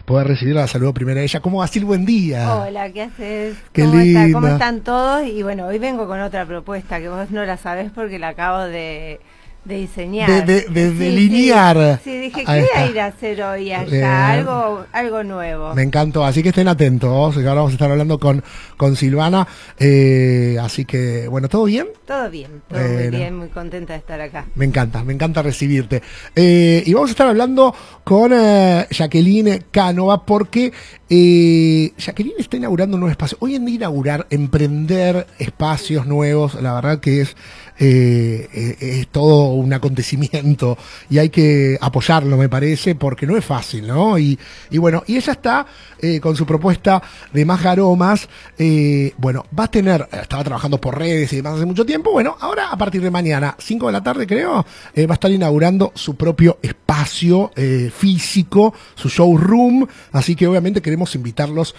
poder recibirla. La saludo primero a ella. ¿Cómo va, Sil? Buen día. Hola, ¿qué haces? Qué ¿Cómo linda. ¿Cómo están todos? Y bueno, hoy vengo con otra propuesta que vos no la sabés porque la acabo de diseñar. De delinear. Sí, dije, ¿qué Ahí voy a está. ir a hacer hoy allá? Algo nuevo. Me encantó, así que estén atentos, que ahora vamos a estar hablando con Silvana, así que, bueno, ¿todo bien? Todo bien, todo muy bien, muy contenta de estar acá. Me encanta recibirte. Y vamos a estar hablando con Jacqueline Cánova, porque Jacqueline está inaugurando un nuevo espacio. Hoy en día emprender espacios nuevos, la verdad que es todo un acontecimiento y hay que apoyarlo, me parece, porque no es fácil, ¿no? Y bueno, y ella está con su propuesta de Más Aromas. Bueno, va a tener, estaba trabajando por redes y demás hace mucho tiempo. Bueno, ahora a partir de mañana, 5 de la tarde creo, va a estar inaugurando su propio espacio físico, su showroom. Así que obviamente queremos invitarlos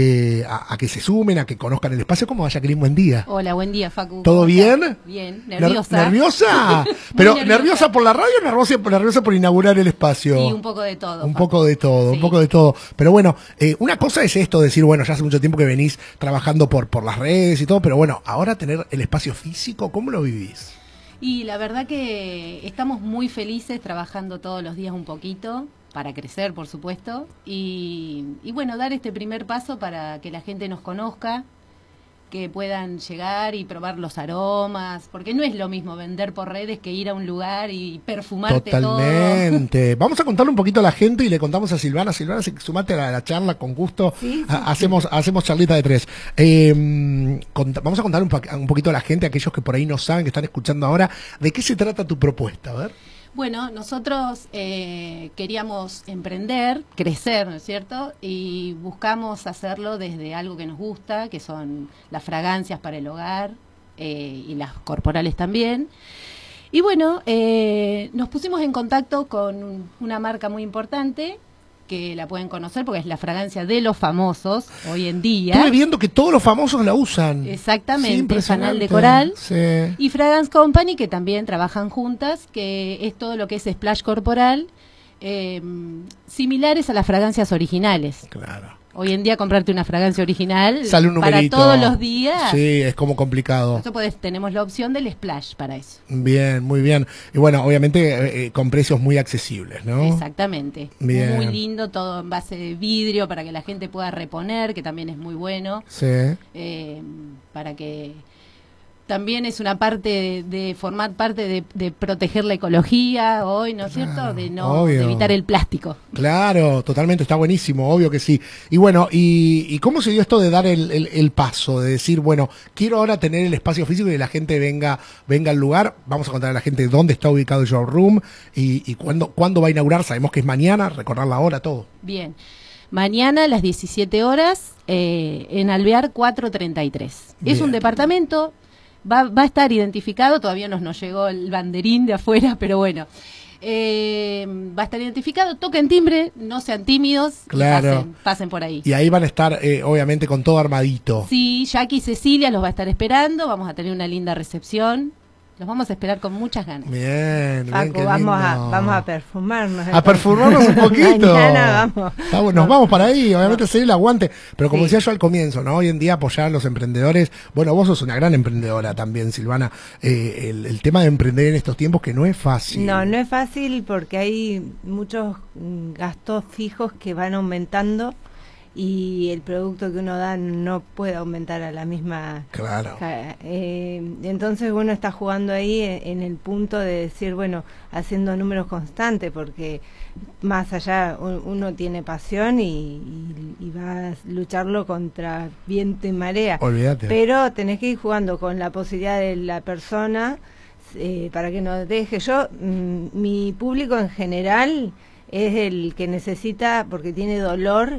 a que se sumen, a que conozcan el espacio. ¿Cómo va, Jacqueline? Buen día. Hola, buen día, Facu. ¿Todo bien? Bien, nerviosa. ¿Nerviosa? ¿Pero nerviosa por la radio o nerviosa por inaugurar el espacio? Sí, un poco de todo. Un poco de todo, sí. Un poco de todo. Pero bueno, una cosa es esto, decir, bueno, ya hace mucho tiempo que venís trabajando por las redes y todo, pero bueno, ahora tener el espacio físico, ¿cómo lo vivís? Y la verdad que estamos muy felices trabajando todos los días un poquito, para crecer, por supuesto, y bueno, dar este primer paso para que la gente nos conozca, que puedan llegar y probar los aromas, porque no es lo mismo vender por redes que ir a un lugar y perfumarte Totalmente. todo. Vamos a contarle un poquito a la gente y le contamos a Silvana. Silvana, sumate a la charla con gusto. Sí. Hacemos charlita de tres. Vamos a contar un poquito a la gente, a aquellos que por ahí no saben, que están escuchando ahora, de qué se trata tu propuesta. A ver. Bueno, nosotros queríamos emprender, crecer, ¿no es cierto? Y buscamos hacerlo desde algo que nos gusta, que son las fragancias para el hogar y las corporales también. Y bueno, nos pusimos en contacto con una marca muy importante, que la pueden conocer porque es la fragancia de los famosos hoy en día. Estuve viendo que todos los famosos la usan. Exactamente, Sí, Fanal de Coral. Sí. Y Fragrance Company, que también trabajan juntas, que es todo lo que es splash corporal, similares a las fragancias originales. Claro. Hoy en día comprarte una fragancia original Sale un para numerito. todos los días. Sí, es como complicado. Nosotros tenemos la opción del splash para eso. Bien, muy bien. Y bueno, obviamente con precios muy accesibles, ¿no? Exactamente. Bien. Muy lindo, todo en base de vidrio para que la gente pueda reponer, que también es muy bueno. Sí. Para que también es una parte de formar parte de proteger la ecología hoy, ¿no es cierto? De evitar el plástico. Claro, totalmente, está buenísimo, obvio que sí. Y bueno, ¿y cómo se dio esto de dar el paso, de decir, bueno, quiero ahora tener el espacio físico y que la gente venga al lugar? Vamos a contar a la gente dónde está ubicado el showroom y cuándo va a inaugurar. Sabemos que es mañana, recordar la hora, todo. Bien. Mañana a las 17 horas en Alvear 433. Es un departamento. Va a estar identificado, todavía no nos llegó el banderín de afuera, pero bueno, va a estar identificado, toquen timbre, no sean tímidos, claro. pasen por ahí. Y ahí van a estar, obviamente, con todo armadito. Sí, Jackie y Cecilia los va a estar esperando, vamos a tener una linda recepción. Los vamos a esperar con muchas ganas. Bien, Paco, bien, vamos a perfumarnos. A perfumarnos un poquito. Mañana vamos. Nos vamos para ahí, obviamente seguir el aguante. Pero como decía yo al comienzo, ¿no? Hoy en día apoyar a los emprendedores. Bueno, vos sos una gran emprendedora también, Silvana. El tema de emprender en estos tiempos que no es fácil. No es fácil porque hay muchos gastos fijos que van aumentando. Y el producto que uno da no puede aumentar a la misma. Claro. Entonces uno está jugando ahí en el punto de decir, bueno, haciendo números constantes, porque más allá uno tiene pasión y va a lucharlo contra viento y marea. Olvídate. Pero tenés que ir jugando con la posibilidad de la persona para que no deje. Mi público en general es el que necesita porque tiene dolor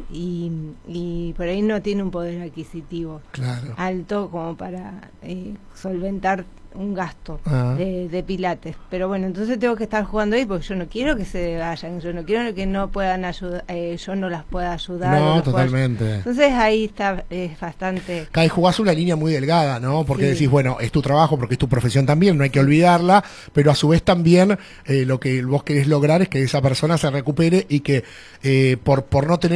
y por ahí no tiene un poder adquisitivo alto como para solventar un gasto de pilates. Pero bueno, entonces tengo que estar jugando ahí porque yo no quiero que se vayan, yo no quiero que no puedan ayudar, yo no las pueda ayudar. No, totalmente. Entonces ahí está, es bastante... Cada vez jugás una línea muy delgada, ¿no? Porque decís, bueno, es tu trabajo, porque es tu profesión también, no hay que olvidarla, pero a su vez también lo que vos querés lograr es que esa persona se recupere y que por no tener